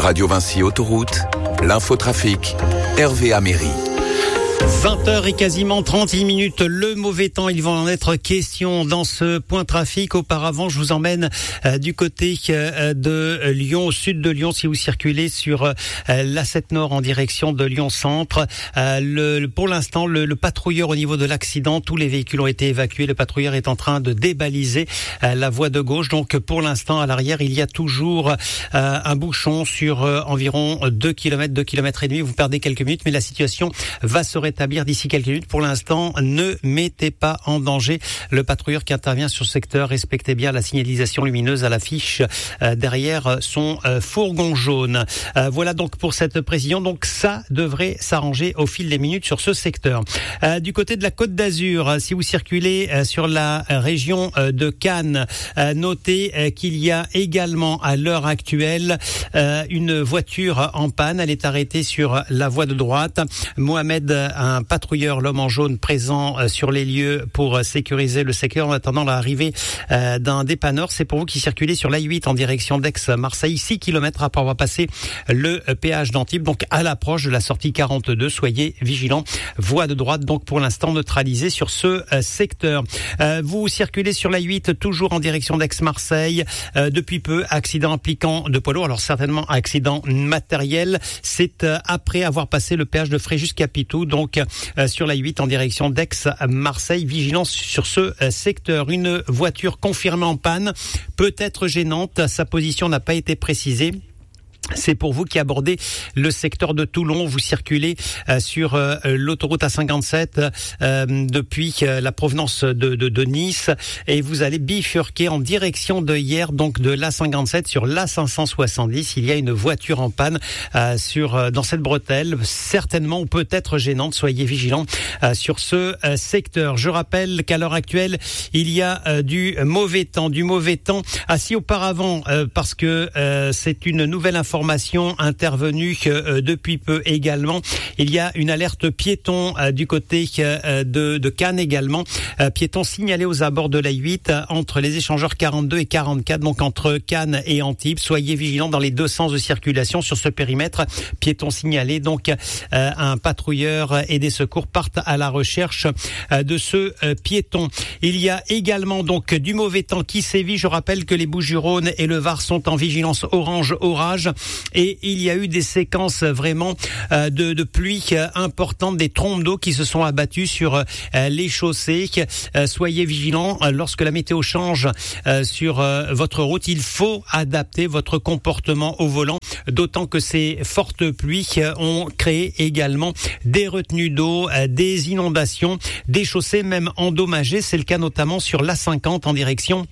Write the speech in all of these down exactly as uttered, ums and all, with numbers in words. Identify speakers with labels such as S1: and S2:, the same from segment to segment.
S1: Radio Vinci Autoroute, l'infotrafic, Hervé Améry.
S2: vingt heures et quasiment trente-huit minutes, le mauvais temps, il va en être question dans ce point trafic. Auparavant, je vous emmène euh, du côté euh, de Lyon, au sud de Lyon, si vous circulez sur euh, l'A sept Nord en direction de Lyon-Centre. Euh, le, pour l'instant, le, le patrouilleur au niveau de l'accident, tous les véhicules ont été évacués. Le patrouilleur est en train de débaliser euh, la voie de gauche. Donc, pour l'instant, à l'arrière, il y a toujours euh, un bouchon sur euh, environ deux kilomètres, deux kilomètres et demi. Vous perdez quelques minutes, mais la situation va se rétablir d'ici quelques minutes. Pour l'instant, ne mettez pas en danger le patrouilleur qui intervient sur ce secteur. Respectez bien la signalisation lumineuse à l'affiche euh, derrière son euh, fourgon jaune. Euh, voilà donc pour cette précision. Donc ça devrait s'arranger au fil des minutes sur ce secteur. Euh, du côté de la Côte d'Azur, si vous circulez euh, sur la région euh, de Cannes, euh, notez euh, qu'il y a également à l'heure actuelle euh, une voiture en panne. Elle est arrêtée sur la voie de droite. Mohamed, un patrouilleur, l'homme en jaune, présent euh, sur les lieux pour euh, sécuriser le secteur en attendant l'arrivée euh, d'un dépanneur. C'est pour vous qui circulez sur l'A huit en direction d'Aix-Marseille, six kilomètres après avoir passé le euh, péage d'Antibes, donc à l'approche de la sortie quarante-deux. Soyez vigilants. Voie de droite, donc pour l'instant neutralisée sur ce euh, secteur. Euh, vous circulez sur l'A huit, toujours en direction d'Aix-Marseille. Euh, depuis peu, accident impliquant de poids lourd. Alors certainement accident matériel. C'est euh, après avoir passé le péage de Fréjus-Capitou, donc Euh, sur la huit en direction d'Aix-Marseille. Vigilance sur ce euh, secteur. Une voiture confirmée en panne, peut être gênante. Sa position n'a pas été précisée. C'est pour vous qui abordez le secteur de Toulon. Vous circulez euh, sur euh, l'autoroute A cinquante-sept euh, depuis euh, la provenance de, de, de Nice et vous allez bifurquer en direction de hier, donc de l'A cinquante-sept sur l'A cinq cent soixante-dix. Il y a une voiture en panne euh, sur euh, dans cette bretelle, certainement ou peut-être gênante. Soyez vigilants euh, sur ce euh, secteur. Je rappelle qu'à l'heure actuelle, il y a euh, du mauvais temps, du mauvais temps. Assis auparavant, euh, parce que euh, c'est une nouvelle information. Information intervenue euh, depuis peu également. Il y a une alerte piéton euh, du côté euh, de, de Cannes également. Euh, piéton signalé aux abords de l'A huit euh, entre les échangeurs quarante-deux et quarante-quatre, donc entre Cannes et Antibes. Soyez vigilants dans les deux sens de circulation sur ce périmètre. Piéton signalé, donc euh, un patrouilleur et des secours partent à la recherche euh, de ce euh, piéton. Il y a également donc du mauvais temps qui sévit. Je rappelle que les Bouches-du-Rhône et le Var sont en vigilance orange orage. Et il y a eu des séquences vraiment euh, de, de pluie euh, importantes, des trompes d'eau qui se sont abattues sur euh, les chaussées. Euh, soyez vigilants euh, lorsque la météo change euh, sur euh, votre route. Il faut adapter votre comportement au volant, d'autant que ces fortes pluies euh, ont créé également des retenues d'eau, euh, des inondations, des chaussées même endommagées. C'est le cas notamment sur l'A cinquante en direction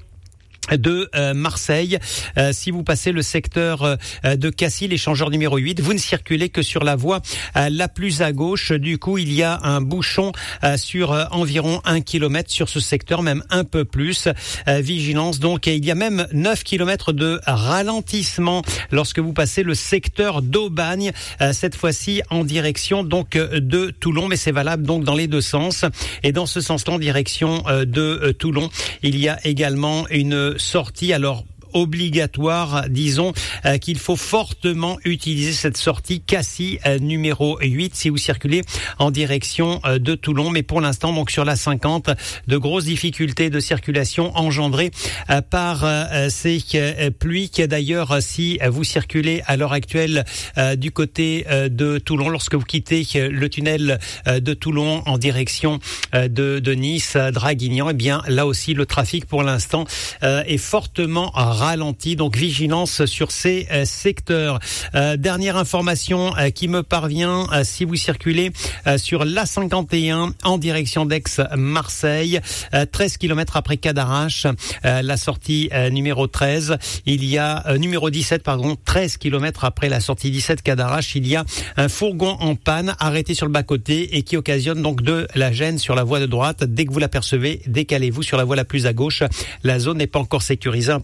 S2: de euh, Marseille. Euh, si vous passez le secteur euh, de Cassis, l'échangeur numéro huit, vous ne circulez que sur la voie euh, la plus à gauche. Du coup, il y a un bouchon euh, sur euh, environ un kilomètre sur ce secteur, même un peu plus. Euh, vigilance donc. Et il y a même neuf kilomètres de ralentissement lorsque vous passez le secteur d'Aubagne, euh, cette fois-ci en direction donc de Toulon, mais c'est valable donc dans les deux sens. Et dans ce sens-là, en direction euh, de euh, Toulon, il y a également une sortie, alors obligatoire, disons euh, qu'il faut fortement utiliser cette sortie Cassis euh, numéro huit si vous circulez en direction euh, de Toulon. Mais pour l'instant, donc sur l'A cinquante, de grosses difficultés de circulation engendrées euh, par euh, ces euh, pluies. D'ailleurs, si vous circulez à l'heure actuelle euh, du côté euh, de Toulon, lorsque vous quittez euh, le tunnel euh, de Toulon en direction euh, de, de Nice, Draguignan, eh bien là aussi le trafic pour l'instant euh, est fortement ralenti, donc vigilance sur ces euh, secteurs. Euh, dernière information euh, qui me parvient, euh, si vous circulez euh, sur l'A cinquante et un en direction d'Aix-Marseille, euh, treize kilomètres après Cadarache, euh, la sortie euh, numéro treize, il y a euh, numéro dix-sept pardon, treize kilomètres après la sortie dix-sept Cadarache, il y a un fourgon en panne arrêté sur le bas-côté et qui occasionne donc de la gêne sur la voie de droite. Dès que vous l'apercevez, décalez-vous sur la voie la plus à gauche. La zone n'est pas encore sécurisée. Un patrouilleur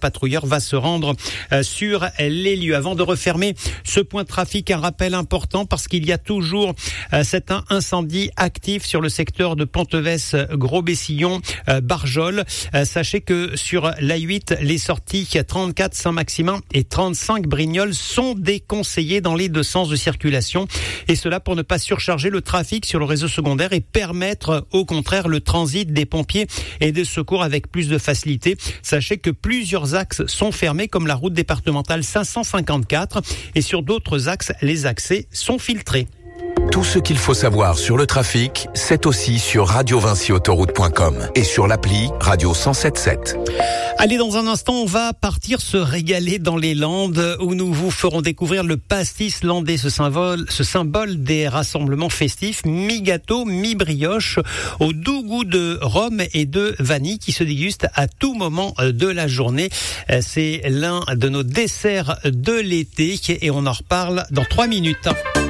S2: voiture va se rendre sur les lieux. Avant de refermer ce point de trafic, un rappel important parce qu'il y a toujours cet incendie actif sur le secteur de Ponteves, Gros-Bessillon, Barjol. Sachez que sur l'A huit, les sorties trente-quatre Saint-Maximin et trente-cinq Brignoles sont déconseillées dans les deux sens de circulation. Et cela pour ne pas surcharger le trafic sur le réseau secondaire et permettre au contraire le transit des pompiers et des secours avec plus de facilité. Sachez que plusieurs axes sont fermés comme la route départementale cinq cent cinquante-quatre et sur d'autres axes, les accès sont filtrés.
S1: Tout ce qu'il faut savoir sur le trafic, c'est aussi sur radio vinci autoroute point com et sur l'appli Radio cent sept sept.
S2: Allez, dans un instant, on va partir se régaler dans les Landes où nous vous ferons découvrir le pastis landais, ce symbole, ce symbole des rassemblements festifs, mi-gâteau, mi-brioche, au doux goût de rhum et de vanille qui se déguste à tout moment de la journée. C'est l'un de nos desserts de l'été et on en reparle dans trois minutes.